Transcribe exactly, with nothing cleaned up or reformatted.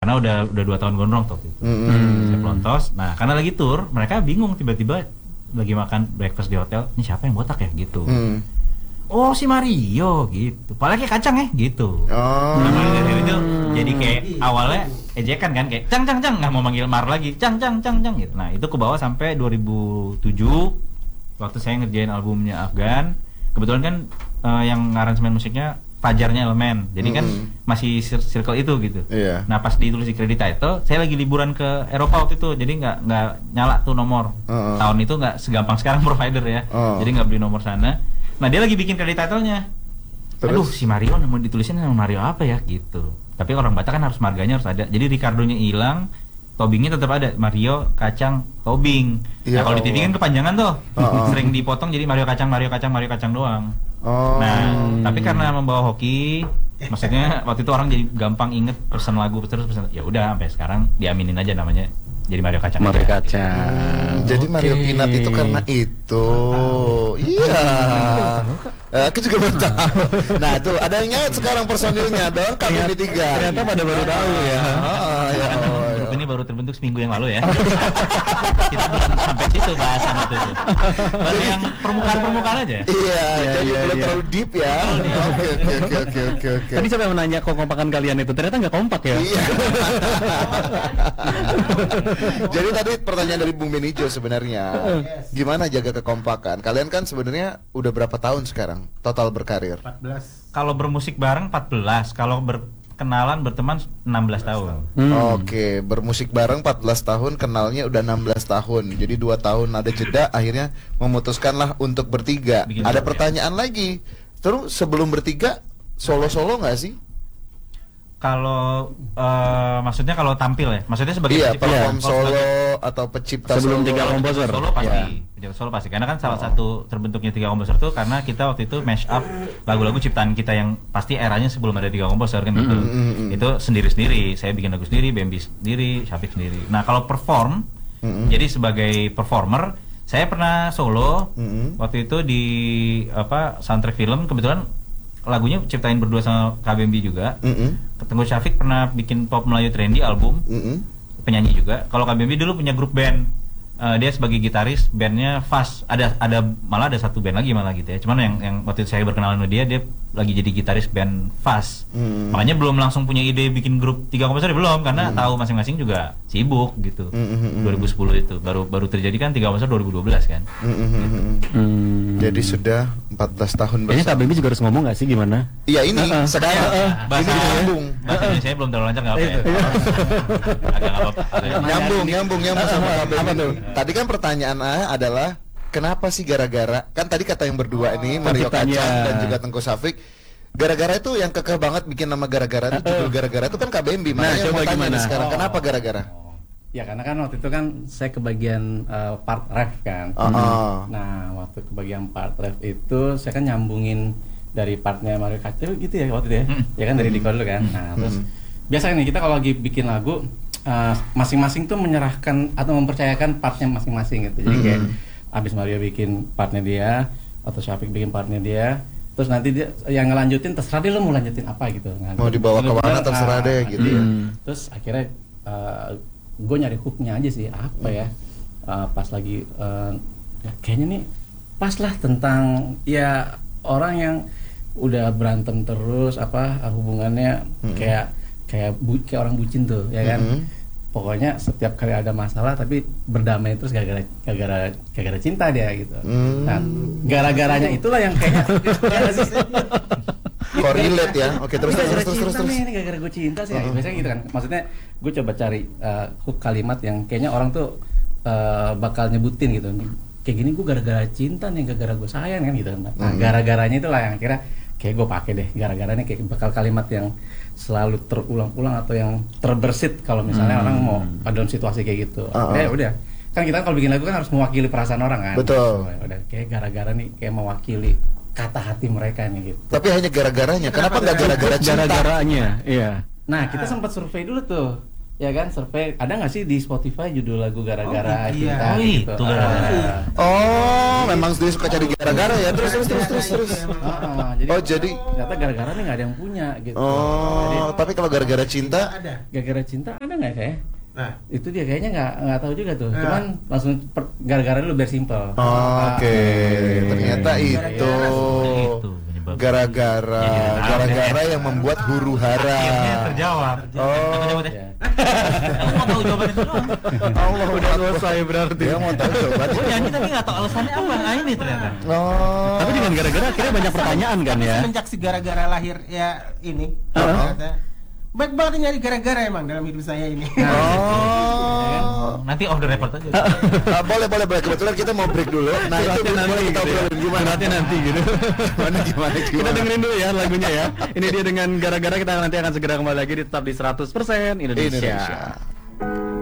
karena udah udah dua tahun gondrong tuh itu. Mm. Saya pelontos. Nah karena lagi tour, mereka bingung tiba-tiba lagi makan breakfast di hotel, ini siapa yang botak ya gitu. Mm. Oh si Mario gitu, apalagi kacang ya gitu. Oh. Nah, dari itu jadi kayak awalnya ejekan kan kayak cang cang cang nggak mau manggil Mar lagi, cang cang cang cang gitu. Nah itu ke bawah sampai dua ribu tujuh waktu saya ngerjain albumnya Afgan. Kebetulan kan uh, yang ngaransemen musiknya Fajarnya Elemen, jadi kan mm-hmm. masih circle itu gitu. Yeah. Nah pas ditulis di credit title, saya lagi liburan ke Eropa waktu itu, jadi nggak nggak nyala tuh nomor. Uh-uh. Tahun itu nggak segampang sekarang provider ya, uh. jadi nggak beli nomor sana. Nah dia lagi bikin credit title-nya. Terus? Aduh si Mario mau ditulisin nama Mario apa ya gitu. Tapi orang Batak kan harus marganya harus ada. Jadi Ricardo-nya hilang, Tobingnya tetap ada, Mario Kacang Tobing. Ya, nah kalau di T V kan kepanjangan tuh, uh-uh. sering dipotong jadi Mario Kacang Mario Kacang Mario Kacang doang. Oh. Nah, tapi karena membawa hoki, maksudnya waktu itu orang jadi gampang inget pesan lagu terus pesan. Ya udah sampai sekarang diaminin aja namanya jadi Mario Kacang. Mario aja. Kacang. Hmm, jadi okay. Mario Peanut itu karena itu. Iya. Eh, aku juga baru tahu. Nah, tuh ada yang nyat sekarang personilnya dong, K B M tiga. Ternyata pada baru tahu ya. Oh, ya. Grup ini baru terbentuk seminggu yang lalu ya. Kita belum sampai situ bahasan itu. Baru yang permukaan-permukaan aja. Iya, jadi belum terlalu deep ya. Oke, oke, oke, oke, oke, oke. Tadi siapa yang menanya kekompakan kalian itu? Ternyata nggak kompak ya. Iya. Jadi tadi pertanyaan dari Bung Benijo sebenarnya, gimana jaga kekompakan? Kalian kan sebenarnya udah berapa tahun sekarang total berkarir? empat belas. Kalau bermusik bareng empat belas, kalau berkenalan berteman enam belas tahun. Hmm. Oke, bermusik bareng empat belas tahun, kenalnya udah enam belas tahun. Jadi dua tahun ada jeda, akhirnya memutuskanlah untuk bertiga. Bikin ada pertanyaan ya. Lagi. Terus sebelum bertiga solo-solo nggak sih? Kalau uh, maksudnya kalau tampil ya, maksudnya sebagai iya, perform ya, solo sebagai, atau pencipta sebelum solo. tiga komposer. Solo pasti, ya. Solo pasti. Karena kan salah oh. satu terbentuknya tiga komposer itu karena kita waktu itu mash up lagu-lagu ciptaan kita yang pasti eranya sebelum ada tiga komposer kan gitu. Mm -hmm. Itu sendiri-sendiri. Saya bikin lagu sendiri, Bambi sendiri, Syafiq sendiri. Nah kalau perform, mm -hmm. jadi sebagai performer, saya pernah solo mm -hmm. waktu itu di apa soundtrack film kebetulan. Lagunya ciptain berdua sama K B M B juga. Mm -hmm. Tengku Syafiq pernah bikin pop Melayu trendy album, mm -hmm. penyanyi juga. Kalau K B M B dulu punya grup band, uh, dia sebagai gitaris, bandnya Fast. Ada ada malah ada satu band lagi malah gitu ya. Cuman yang yang waktu itu saya berkenalan sama dia, dia lagi jadi gitaris band Fast. Mm. Makanya belum langsung punya ide bikin grup tiga komposer belum, karena mm. tahu masing-masing juga sibuk gitu. Mm -hmm. dua ribu sepuluh itu baru baru terjadi kan tiga komposer dua ribu dua belas kan. Mm -hmm. gitu. mm. Jadi sudah empat belas tahun bersama. Ini K B M B juga harus ngomong nggak sih gimana? Iya ini uh -uh. sedang uh -uh. bahasa nyambung. Bahasa Indonesia belum terlalu lancar nggak apa ya. Agak apa. Nyambung nyambung nyambung sama K B M B. Tadi kan pertanyaan adalah kenapa sih gara-gara kan tadi kata yang berdua oh, ini Mario Kacang dan juga Tengku Syafiq gara-gara itu yang kekeh banget bikin nama gara-gara itu judul gara-gara itu kan K B M B. Makanya nah, mau tanya nih sekarang oh. kenapa gara-gara? Ya karena kan waktu itu kan saya kebagian uh, part ref kan. Uh -uh. Nah waktu kebagian part ref itu saya kan nyambungin dari partnya Mario Kacang gitu ya waktu itu ya. Hmm. Ya kan dari Diko dulu kan. Nah terus hmm. biasanya nih kita kalau lagi bikin lagu masing-masing uh, tuh menyerahkan atau mempercayakan partnya masing-masing gitu. Jadi hmm. kayak abis Mario bikin partnya dia atau Syafiq bikin partnya dia, terus nanti dia yang ngelanjutin terserah dia lo mau lanjutin apa gitu. Nah, mau dibawa ke mana terserah deh gitu. Iya. Ya. Terus akhirnya uh, gue nyari hooknya aja sih apa ya uh, pas lagi uh, ya kayaknya nih pas lah tentang ya orang yang udah berantem terus apa hubungannya mm-hmm. kayak kayak bu, kayak orang bucin tuh ya kan. Mm-hmm. Pokoknya setiap kali ada masalah tapi berdamai terus gara-gara gara-gara gara-gara cinta dia gitu. Hmm. Nah, gara-garanya itulah yang kayaknya ya sih. Korelate ya. Oke, terus terus terus terus terus. Ini gara-gara gue cinta sih. Uh-huh. Biasanya gitu kan. Maksudnya gue coba cari uh, hook kalimat yang kayaknya orang tuh uh, bakal nyebutin gitu. Kayak gini gue gara-gara cinta nih, gara-gara gue sayang kan gitu kan. Nah, uh-huh. gara-garanya itulah yang akhirnya kayak gue pakai deh. Gara-garanya kayak bakal kalimat yang selalu terulang-ulang atau yang terbersit kalau misalnya hmm. orang mau dalam situasi kayak gitu. Uh-uh. Ya udah. Kan kita kalau bikin lagu kan harus mewakili perasaan orang kan. Betul. So, udah kayak gara-gara nih kayak mewakili kata hati mereka nih gitu. Tapi hanya gara-garanya. Kenapa nggak gara-gara cinta? Gara-garanya. Iya. Nah, kita sempat survei dulu tuh. ya kan survei ada nggak sih di Spotify judul lagu gara-gara Oh, iya. cinta Oh, gitu. itu gara-gara. Ah. Oh, memang dia suka cari gara-gara ya. Terus terus terus terus terus. Ah, jadi, Oh, jadi ternyata gara-gara nih nggak ada yang punya gitu. Jadi, Oh, tapi kalau gara-gara cinta Ada. gara-gara cinta ada nggak kayak? Nah, Itu dia kayaknya nggak nggak tahu juga tuh. Ya. Cuman langsung per- gara-gara dulu biar simpel. Oh, Oke, ternyata itu Itu penyebab. gara-gara Jadi, gara-gara yang membuat huru hara. Akhirnya terjawab. Oh. Aku jawab deh. Ya. Aku mau tahu jawaban itu doang. Allah Udah selesai berarti. Dia mau tahu coba. Gue nyanyi tapi nggak tahu alasannya apa. Nah ini ternyata. Oh. Tapi dengan gara-gara akhirnya banyak pertanyaan kan tapi ya. semenjak si gara-gara lahir ya ini. Uh-huh. ternyata baik banget nyari gara-gara emang dalam hidup saya ini. Oh. Nanti off the record aja. Ah, boleh boleh boleh kebetulan kita mau break dulu. Nah, itu Curhatnya boleh nanti kita gitu ya. obrolin gimana? Curhatnya nanti gitu. Gimana gimana Kita gimana. dengerin dulu ya lagunya ya. Ini dia dengan gara-gara kita nanti akan segera kembali lagi di tetap di seratus persen Indonesia. Indonesia.